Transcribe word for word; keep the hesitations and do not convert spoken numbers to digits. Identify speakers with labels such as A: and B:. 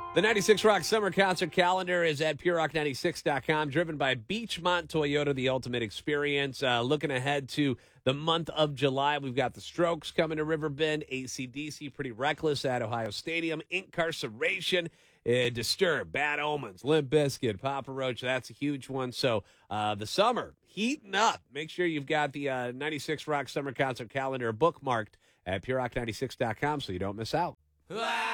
A: The ninety-six Rock Summer Concert Calendar is at pure rock ninety-six dot com, driven by Beachmont Toyota, the ultimate experience. Uh, looking ahead to the month of July, we've got the Strokes coming to Riverbend, A C D C, Pretty Reckless at Ohio Stadium, Incarceration, uh, Disturbed, Bad Omens, Limp Bizkit, Papa Roach. That's a huge one. So uh, the summer heating up. Make sure you've got the uh, ninety-six Rock Summer Concert Calendar bookmarked at pure rock ninety-six dot com so you don't miss out.